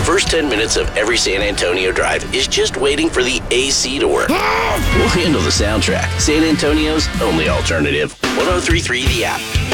first 10 minutes of every San Antonio drive is just waiting for the AC to work. We'll handle the soundtrack. San Antonio's only alternative. 103.3 The App.